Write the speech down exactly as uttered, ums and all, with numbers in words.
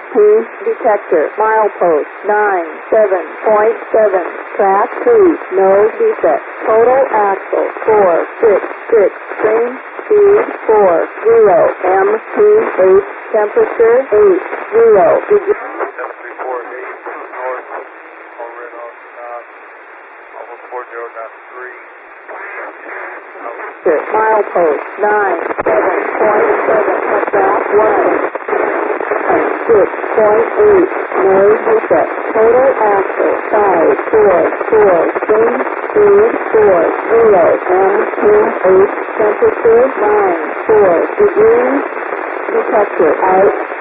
P detector. Milepost nine seven point seven. Track two. No defect. Total axle four six six. Train speed four zero. M P H. Temperature eight zero. Begin. Milepost nine seven point seven. Track one six point eight. No defect. Total axle five four four. Train speed four zero. M P H. Temperature nine four. Begin detector out.